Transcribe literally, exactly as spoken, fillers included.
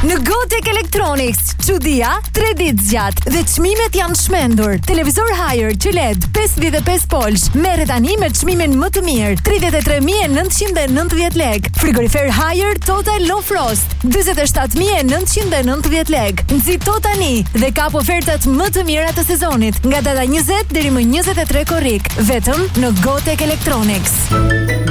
Në Gotek Electronics, çudia tre ditë zgjat dhe çmimet janë shmendur. Televizor Haier Q L E D pesëdhjetë e pesë polsh merret tani me çmimin më të mirë, tridhjetë e tre mijë e nëntëqind e nëntëdhjetë lekë. Frigorifer Haier Total Low Frost, dyzet e shtatë mijë e nëntëqind e nëntëdhjetë lekë. Nxito tani dhe kap ofertat më të mira të sezonit nga data njëzet deri më njëzet e tre korrik, vetëm në Gotek Electronics.